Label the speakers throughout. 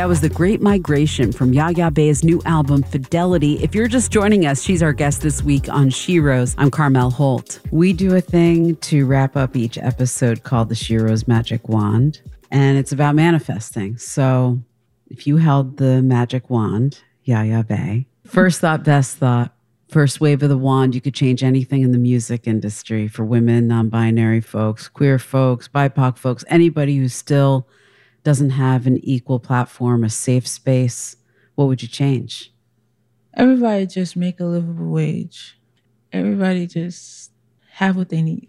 Speaker 1: That was The Great Migration from Yaya Bay's new album, Fidelity. If you're just joining us, she's our guest this week on Sheroes. I'm Carmel Holt. We do a thing to wrap up each episode called the Sheroes Magic Wand, and it's about manifesting. So if you held the magic wand, Yaya Bay, first thought, best thought, first wave of the wand, you could change anything in the music industry for women, non-binary folks, queer folks, BIPOC folks, anybody who still doesn't have an equal platform, a safe space. What would you change?
Speaker 2: Everybody just make a livable wage. Everybody just have what they need.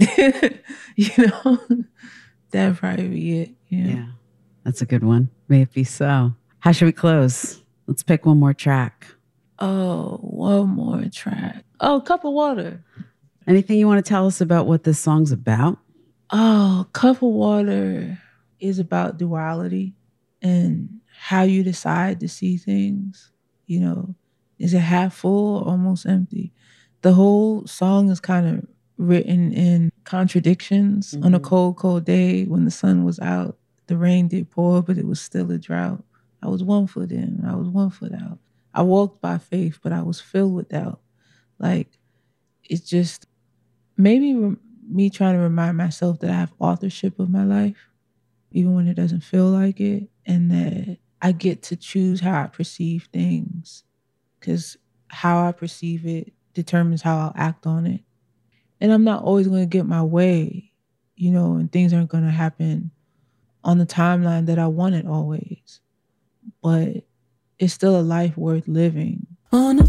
Speaker 2: That'd probably be it.
Speaker 1: Yeah, that's a good one. May it be so. How should we close? Let's pick one more track.
Speaker 2: Oh, one more track. Oh, Cup of Water.
Speaker 1: Anything you want to tell us about what this song's about?
Speaker 2: Oh, Cup of Water is about duality and how you decide to see things. Is it half full or almost empty? The whole song is kind of written in contradictions. On a cold, cold day when the sun was out, the rain did pour, but it was still a drought. I was 1 foot in, I was 1 foot out. I walked by faith, but I was filled with doubt. It's just maybe me trying to remind myself that I have authorship of my life, even when it doesn't feel like it, and that I get to choose how I perceive things, because how I perceive it determines how I'll act on it. And I'm not always going to get my way, and things aren't going to happen on the timeline that I want it always. But it's still a life worth living.